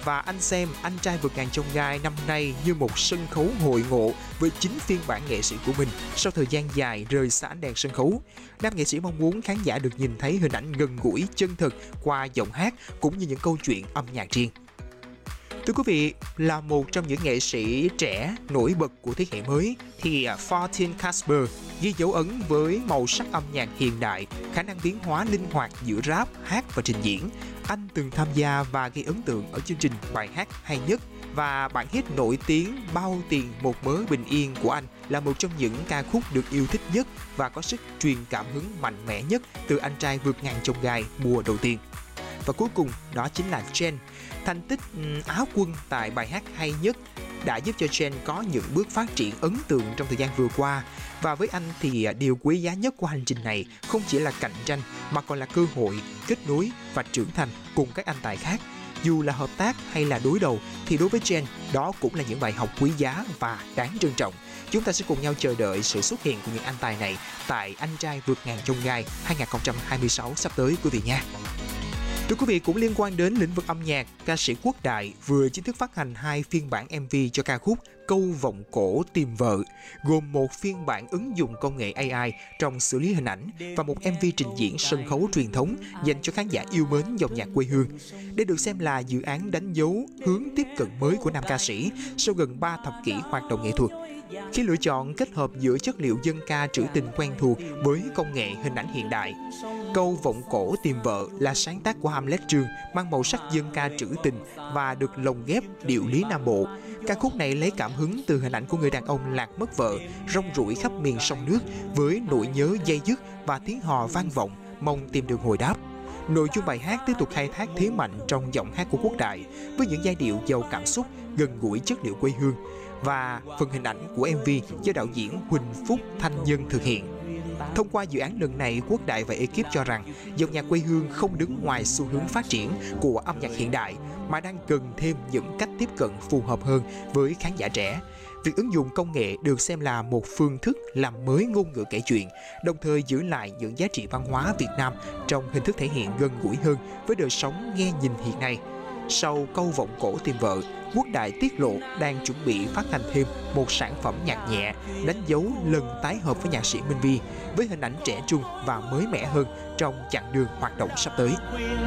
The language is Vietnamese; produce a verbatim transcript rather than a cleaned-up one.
Và anh xem Anh Trai Vượt Ngàn Chông Gai năm nay như một sân khấu hội ngộ với chính phiên bản nghệ sĩ của mình sau thời gian dài rời xa ánh đèn sân khấu. Nam nghệ sĩ mong muốn khán giả được nhìn thấy hình ảnh gần gũi, chân thực qua giọng hát cũng như những câu chuyện âm nhạc riêng. Thưa quý vị, là một trong những nghệ sĩ trẻ nổi bật của thế hệ mới thì Fortin Casper ghi dấu ấn với màu sắc âm nhạc hiện đại, khả năng biến hóa linh hoạt giữa rap, hát và trình diễn. Anh từng tham gia và gây ấn tượng ở chương trình Bài Hát Hay Nhất, và bản hit nổi tiếng Bao Tiền Một Mớ Bình Yên của anh là một trong những ca khúc được yêu thích nhất và có sức truyền cảm hứng mạnh mẽ nhất từ Anh Trai Vượt Ngàn Chông Gai mùa đầu tiên. Và cuối cùng đó chính là Jen. Thành tích Á quân tại Bài Hát Hay Nhất đã giúp cho Jen có những bước phát triển ấn tượng trong thời gian vừa qua. Và với anh thì điều quý giá nhất của hành trình này không chỉ là cạnh tranh mà còn là cơ hội kết nối và trưởng thành cùng các anh tài khác. Dù là hợp tác hay là đối đầu thì đối với Jen đó cũng là những bài học quý giá và đáng trân trọng. Chúng ta sẽ cùng nhau chờ đợi sự xuất hiện của những anh tài này tại Anh Trai Vượt Ngàn Chông Gai hai không hai sáu sắp tới quý vị nha. Thưa quý vị, cũng liên quan đến lĩnh vực âm nhạc, ca sĩ Quốc Đại vừa chính thức phát hành hai phiên bản em vê cho ca khúc Câu Vọng Cổ Tìm Vợ, gồm một phiên bản ứng dụng công nghệ a i trong xử lý hình ảnh và một em vê trình diễn sân khấu truyền thống dành cho khán giả yêu mến dòng nhạc quê hương. Đây được xem là dự án đánh dấu hướng tiếp cận mới của nam ca sĩ sau gần ba thập kỷ hoạt động nghệ thuật. Khi lựa chọn kết hợp giữa chất liệu dân ca trữ tình quen thuộc với công nghệ hình ảnh hiện đại, Câu Vọng Cổ Tìm Vợ là sáng tác của Hamlet Trương, mang màu sắc dân ca trữ tình và được lồng ghép điệu lý Nam Bộ. Ca khúc này lấy cảm hứng từ hình ảnh của người đàn ông lạc mất vợ, rong ruổi khắp miền sông nước với nỗi nhớ day dứt và tiếng hò vang vọng, mong tìm được hồi đáp. Nội dung bài hát tiếp tục khai thác thế mạnh trong giọng hát của Quốc Đại với những giai điệu giàu cảm xúc, gần gũi chất liệu quê hương. Và phần hình ảnh của em vê do đạo diễn Huỳnh Phúc Thanh Nhân thực hiện. Thông qua dự án lần này, Quốc Đại và ekip cho rằng dòng nhạc quê hương không đứng ngoài xu hướng phát triển của âm nhạc hiện đại mà đang cần thêm những cách tiếp cận phù hợp hơn với khán giả trẻ. Việc ứng dụng công nghệ được xem là một phương thức làm mới ngôn ngữ kể chuyện, đồng thời giữ lại những giá trị văn hóa Việt Nam trong hình thức thể hiện gần gũi hơn với đời sống nghe nhìn hiện nay. Sau Câu Vọng Cổ Tìm Vợ, Quốc Đại tiết lộ đang chuẩn bị phát hành thêm một sản phẩm nhạc nhẹ, đánh dấu lần tái hợp với nhạc sĩ Minh Vi với hình ảnh trẻ trung và mới mẻ hơn trong chặng đường hoạt động sắp tới.